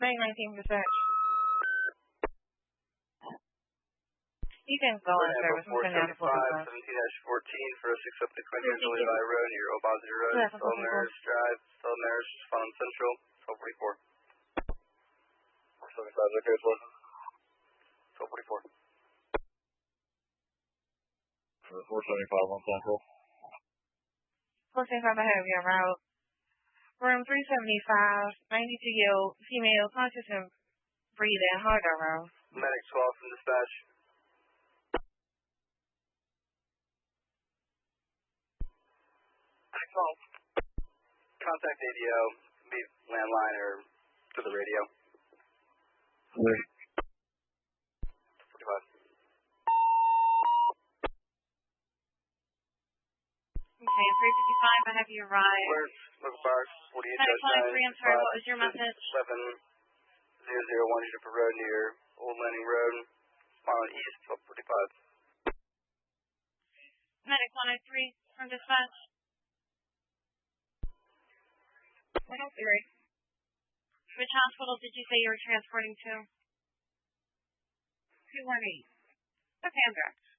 19%. You can go on service. I'm going to have to pull this up. 17-14 for a 6 up to Quincy, Billy By Road, near Obazia Road, Maris Drive, Maris, Farm Central, 1244. 475, okay, as well. 1244. 475 on Central. 475 ahead of your route. Room 375, 92-year-old female, conscious and breathing, hard around. Medic 12 from dispatch. Contact ADO, be landline or to the radio. 45. Okay, 355, I have your ride. Alert, local bar, 48 I'm sorry, what was your message? 11-001 Juniper Road near Old Landing Road, Marlin East, 1245. Medic 103 from dispatch. 103. Which hospital did you say you were transporting to? 218. Okay, I'm direct.